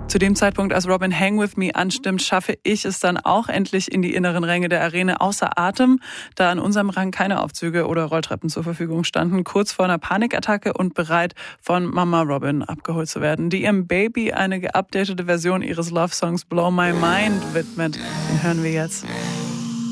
Zu dem Zeitpunkt, als Robin Hang With Me anstimmt, schaffe ich es dann auch endlich in die inneren Ränge der Arena außer Atem, da an unserem Rang keine Aufzüge oder Rolltreppen zur Verfügung standen, kurz vor einer Panikattacke und bereit, von Mama Robin abgeholt zu werden, die ihrem Baby eine geupdatete Version ihres Love-Songs Blow My Mind widmet. Den hören wir jetzt.